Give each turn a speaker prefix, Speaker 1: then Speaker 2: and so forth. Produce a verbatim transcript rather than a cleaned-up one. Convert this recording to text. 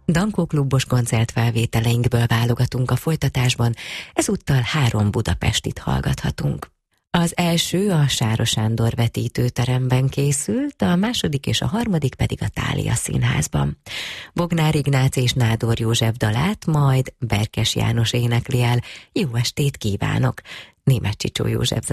Speaker 1: Dankó klubos koncertfelvételeinkből válogatunk a folytatásban, ezúttal három budapestit hallgathatunk. Az első a Sáros Sándor vetítőteremben készült, a második és a harmadik pedig a Thália Színházban. Bognár Ignác és Nádor József dalát majd Berkes János énekli el. Jó estét kívánok! Németh Csicsó József